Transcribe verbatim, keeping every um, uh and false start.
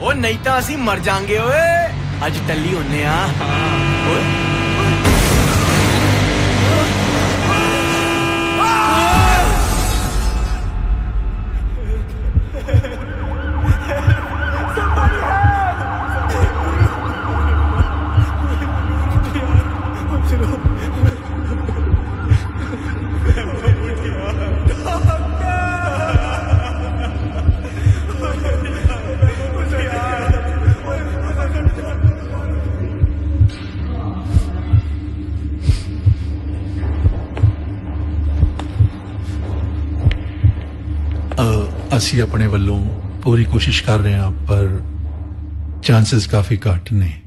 ओ नहीं तो असी मर जाएंगे ओए अज टल्ली होने आ ओए ਅਸੀਂ ਆਪਣੇ ਵੱਲੋਂ पूरी कोशिश कर रहे हैं पर चांसेस काफी घट ने।